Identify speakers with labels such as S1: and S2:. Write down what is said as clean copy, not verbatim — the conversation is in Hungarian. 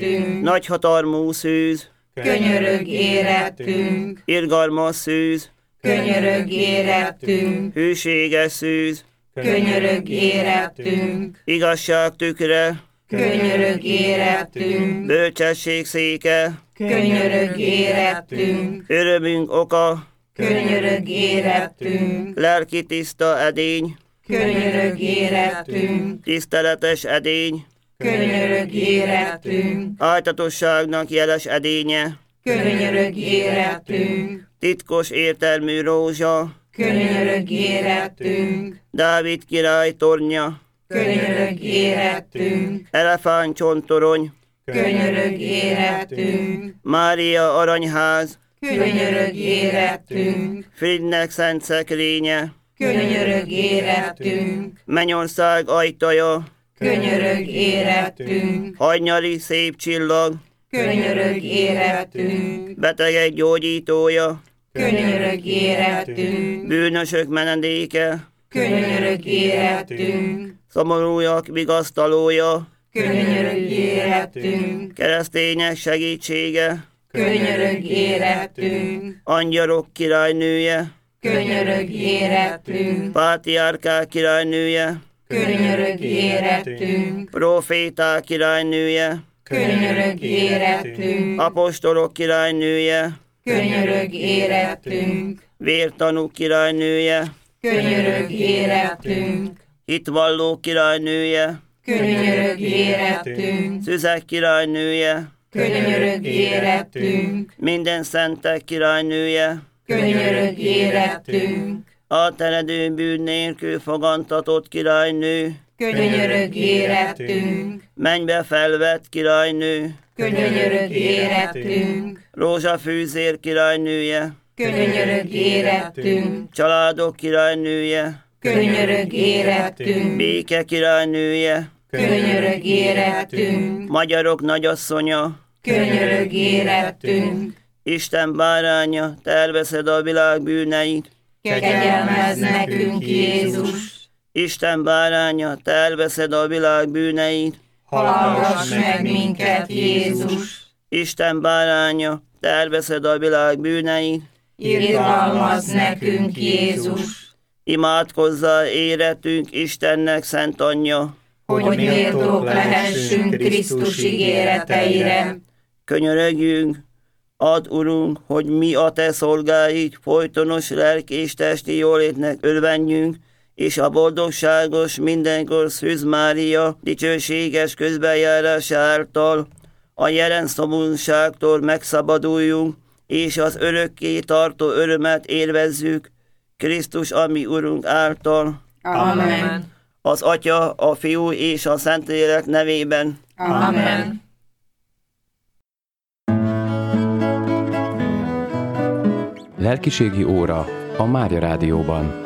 S1: érettünk.
S2: Nagyhatalmú szűz,
S1: Könyörög érettünk.
S2: irgalmas szűz,
S1: Könyörög érettünk.
S2: hűséges szűz,
S1: Könyörög érettünk.
S2: igazság tükre,
S1: Könyörög érettünk.
S2: bölcsesség széke,
S1: Könyörög érettünk.
S2: örömünk oka,
S1: Könyörög érettünk.
S2: lelki tiszta edény,
S1: Könyörög érettünk.
S2: tiszteletes edény,
S1: Könyörög érettünk.
S2: áltatosságnak jeles edénye,
S1: Könyörög érettünk.
S2: titkos értelmű rózsa,
S1: Könyörög érettünk.
S2: Dávid király tornya,
S1: Könyörög érettünk.
S2: elefántcsontorony,
S1: Könyörög érettünk.
S2: Mária aranyház,
S1: Könyörög érettünk.
S2: Fridnek szent szekrénye,
S1: Könyörög érettünk.
S2: Mennyország ajtaja,
S1: Könyörög érettünk.
S2: hajnyali szép csillag,
S1: Könyörög érettünk.
S2: betegek gyógyítója,
S1: Könyörög érettünk.
S2: bűnösök menedéke,
S1: Könyörög érettünk.
S2: szomorúak vigasztalója,
S1: Könyörög érettünk.
S2: keresztények segítsége,
S1: Könyörög érettünk.
S2: angyalok királynője,
S1: Könyörög érettünk.
S2: pátriárkák királynője,
S1: Könyörög érettünk.
S2: proféták királynője,
S1: Könyörög érettünk.
S2: apostolok királynője,
S1: Könyörög érettünk.
S2: vértanúk királynője,
S1: Könyörög érettünk.
S2: hitvalló királynője,
S1: Könyörög érettünk.
S2: szüzek királynője,
S1: Könyörög érettünk.
S2: minden szentek királynője,
S1: Könyörög érettünk.
S2: átteredő bűn nélkül fogantatott királynő,
S1: Könyörög érettünk.
S2: mennybe felvett királynő,
S1: Könyörög érettünk.
S2: rózsafűzér királynője,
S1: Könyörög érettünk.
S2: családok királynője,
S1: Könyörög érettünk.
S2: béke királynője,
S1: Könyörög érettünk.
S2: magyarok nagyasszonya,
S1: Könyörög érettünk.
S2: Isten báránya, te elveszed a világ bűneit,
S1: Kegyelmezz nekünk, Jézus.
S2: Isten báránya, te elveszed a világ bűneit,
S1: Hallgass meg minket, Jézus.
S2: Isten báránya, te elveszed a világ bűneit,
S1: Irgalmazz nekünk, Jézus.
S2: imádkozzál éretünk Istennek szent anyja,
S1: Hogy méltók lehessünk Krisztus ígéreteire.
S2: könyörögjünk, add, Urunk, hogy mi a te szolgáid folytonos lelki és testi jólétnek örvenjünk, és a boldogságos mindenkor Szűz Mária dicsőséges közbenjárása által a jelen szomorúságtól megszabaduljunk, és az örökké tartó örömet élvezzük Krisztus, ami Urunk által.
S1: Amen.
S2: Az Atya, a Fiú és a Szentlélek nevében.
S1: Amen.
S3: Lelkiségi óra a Mária Rádióban.